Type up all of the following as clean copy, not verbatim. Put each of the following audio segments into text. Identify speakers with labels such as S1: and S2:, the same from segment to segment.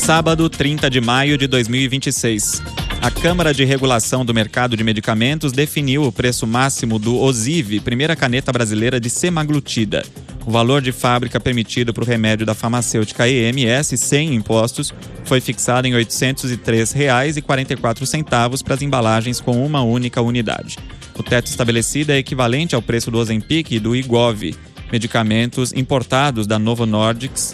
S1: Sábado, 30 de maio de 2026. A Câmara de Regulação do Mercado de Medicamentos definiu o preço máximo do Ozivy, primeira caneta brasileira de semaglutida. O valor de fábrica permitido para o remédio da farmacêutica EMS, sem impostos, foi fixado em R$ 803,44 para as embalagens com uma única unidade. O teto estabelecido é equivalente ao preço do Ozempic e do Wegovy, medicamentos importados da Novo Nordisk,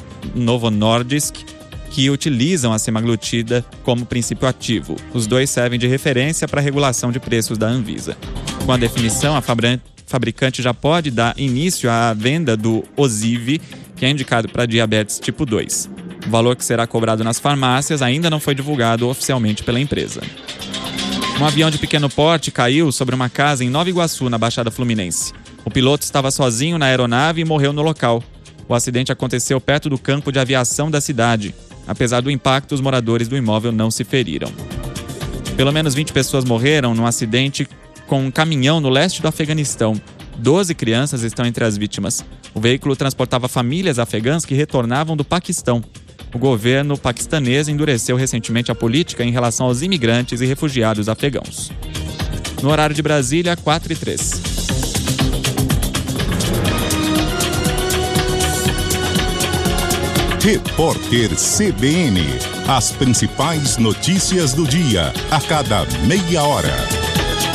S1: que utilizam a semaglutida como princípio ativo. Os dois servem de referência para a regulação de preços da Anvisa. Com a definição, a fabricante já pode dar início à venda do Ozivy, que é indicado para diabetes tipo 2. O valor que será cobrado nas farmácias ainda não foi divulgado oficialmente pela empresa. Um avião de pequeno porte caiu sobre uma casa em Nova Iguaçu, na Baixada Fluminense. O piloto estava sozinho na aeronave e morreu no local. O acidente aconteceu perto do campo de aviação da cidade. Apesar do impacto, os moradores do imóvel não se feriram. Pelo menos 20 pessoas morreram num acidente com um caminhão no leste do Afeganistão. 12 crianças estão entre as vítimas. O veículo transportava famílias afegãs que retornavam do Paquistão. O governo paquistanês endureceu recentemente a política em relação aos imigrantes e refugiados afegãos. No horário de Brasília, 4h03.
S2: Repórter CBN. As principais notícias do dia, a cada meia hora.